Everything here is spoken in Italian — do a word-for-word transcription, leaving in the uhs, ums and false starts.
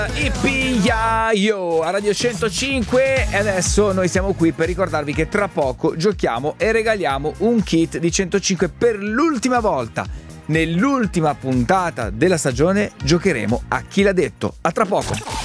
Ippiaio a Radio centocinque e adesso noi siamo qui per ricordarvi che tra poco giochiamo e regaliamo un kit di centocinque per l'ultima volta. Nell'ultima puntata della stagione giocheremo a Chi l'ha detto. A tra poco.